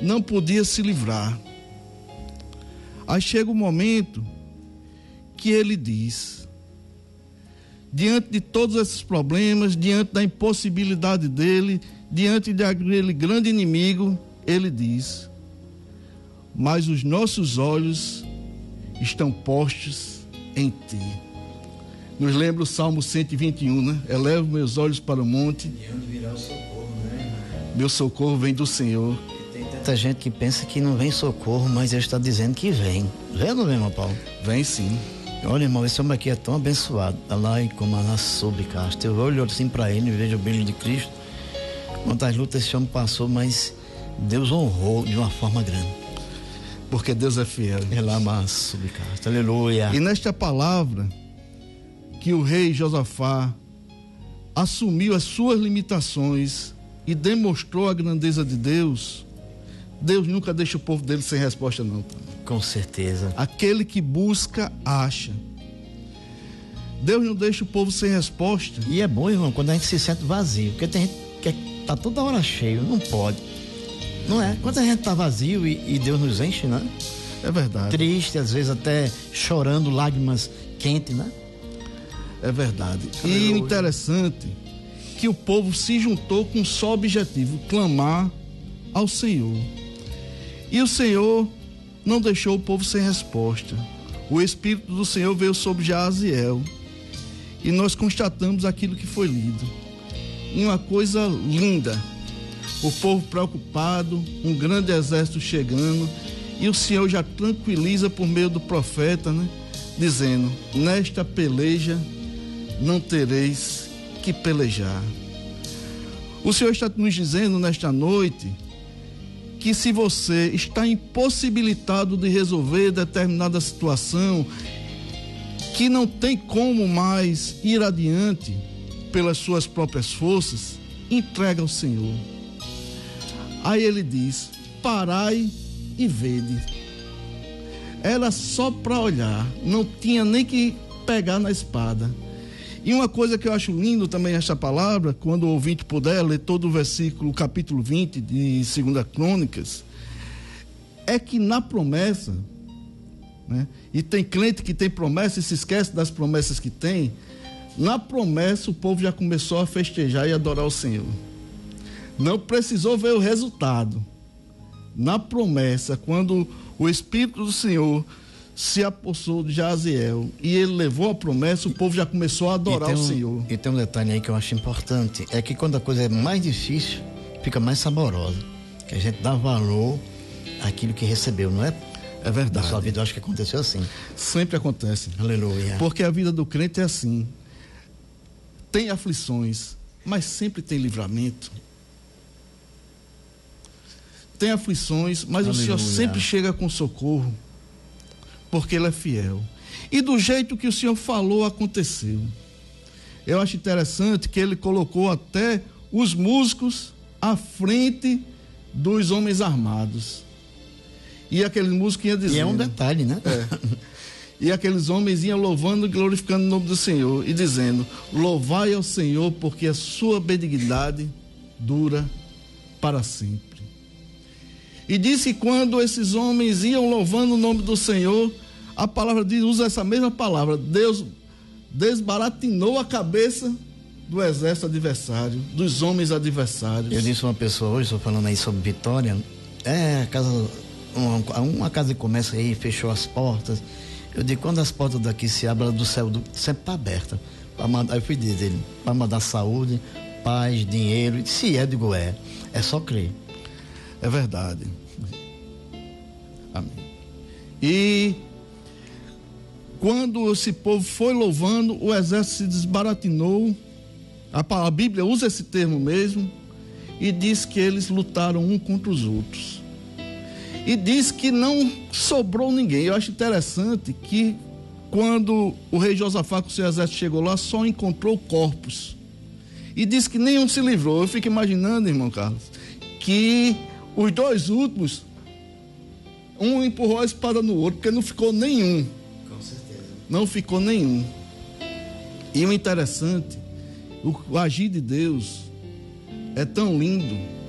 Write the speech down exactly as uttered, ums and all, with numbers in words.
não podia se livrar. Aí chega o momento que ele diz, diante de todos esses problemas, diante da impossibilidade dele, diante daquele grande inimigo, ele diz: mas os nossos olhos estão postos em ti. Nos lembra o Salmo cento e vinte e um, né? Elevo meus olhos para o monte. De onde virá o socorro, né? Meu socorro vem do Senhor. Tem tanta gente que pensa que não vem socorro, mas ele está dizendo que vem. Vem ou não vem, irmão Paulo? Vem sim. Olha, irmão, esse homem aqui é tão abençoado. Lá em Comaná sobre Castro. Eu olho assim para ele e vejo o brilho de Cristo. Quantas lutas esse homem passou, mas Deus honrou de uma forma grande. Porque Deus é fiel. É lá, mas sobre Castro. Aleluia. E nesta palavra que o rei Josafá assumiu as suas limitações e demonstrou a grandeza de Deus, Deus nunca deixa o povo dele sem resposta, não. Com certeza. Aquele que busca, acha. Deus não deixa o povo sem resposta. E é bom, irmão, quando a gente se sente vazio, porque tem gente que tá toda hora cheio, não pode. Não é? Quando a gente tá vazio e, e Deus nos enche, né? É verdade. Triste, às vezes até chorando, lágrimas quentes, né? É verdade. E o interessante é que o povo se juntou com um só objetivo: clamar ao Senhor. E o Senhor não deixou o povo sem resposta. O Espírito do Senhor veio sobre Jaziel e nós constatamos aquilo que foi lido. E uma coisa linda: o povo preocupado, um grande exército chegando, e o Senhor já tranquiliza por meio do profeta, né? Dizendo: nesta peleja não tereis que pelejar. O Senhor está nos dizendo nesta noite que se você está impossibilitado de resolver determinada situação, que não tem como mais ir adiante pelas suas próprias forças, entrega ao Senhor. Aí ele diz: parai e vede. Era só para olhar, não tinha nem que pegar na espada. E uma coisa que eu acho lindo também nesta palavra, quando o ouvinte puder ler todo o versículo, capítulo vinte de Segunda Crônicas, é que na promessa, né, e tem crente que tem promessa e se esquece das promessas que tem, na promessa o povo já começou a festejar e adorar o Senhor. Não precisou ver o resultado. Na promessa, quando o Espírito do Senhor se apossou de Jaziel e ele levou a promessa, o povo já começou a adorar um, o Senhor. E tem um detalhe aí que eu acho importante, é que quando a coisa é mais difícil, fica mais saborosa, que a gente dá valor àquilo que recebeu, não é? É verdade. Na sua vida eu acho que aconteceu assim. Sempre acontece. Aleluia. Porque a vida do crente é assim. Tem aflições, mas sempre tem livramento. Tem aflições, mas Aleluia. O Senhor sempre chega com socorro, porque Ele é fiel. E do jeito que o Senhor falou, aconteceu. Eu acho interessante que Ele colocou até os músicos à frente dos homens armados. E aqueles músicos iam dizendo... E é um detalhe, né? É. E aqueles homens iam louvando e glorificando o nome do Senhor e dizendo: louvai ao Senhor, porque a sua benignidade dura para sempre. E disse que quando esses homens iam louvando o nome do Senhor, a palavra diz, usa essa mesma palavra: Deus desbaratinou a cabeça do exército adversário, dos homens adversários. Eu disse a uma pessoa hoje, estou falando aí sobre Vitória, é a casa, uma, uma casa que começa aí, fechou as portas. Eu digo, quando as portas daqui se abrem, do céu do, sempre está aberta. Aí eu fui dizer ele, para mandar saúde, paz, dinheiro, se é de Goiás, é só crer. É verdade. Amém. E quando esse povo foi louvando, o exército se desbaratinou. A, a Bíblia usa esse termo mesmo, e diz que eles lutaram um contra os outros. E diz que não sobrou ninguém. Eu acho interessante que quando o rei Josafá com o seu exército chegou lá, só encontrou corpos. E diz que nenhum se livrou. Eu fico imaginando, irmão Carlos, que os dois últimos, um empurrou a espada no outro, porque não ficou nenhum. Com certeza. Não ficou nenhum. E o interessante, o, o agir de Deus é tão lindo,